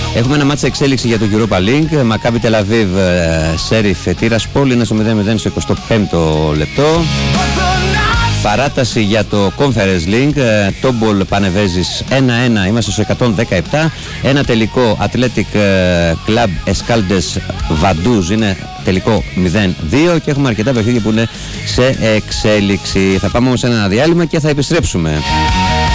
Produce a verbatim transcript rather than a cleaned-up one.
Έχουμε ένα μάτσα εξέλιξη για το Europa League. Μακάμπι Τελαβίβ, Σέριφ Τiraspol είναι στο μηδέν μηδέν στο εικοστό πέμπτο λεπτό. Παράταση για το Conference League, Τόμπολ Πανεβέζης ένα ένα, είμαστε στο εκατόν δεκαεπτά. Ένα τελικό Athletic Club Escaldes Vaduz είναι τελικό μηδέν δύο και έχουμε αρκετά παιχνίδια που είναι σε εξέλιξη. Θα πάμε όμως σε ένα διάλειμμα και θα επιστρέψουμε.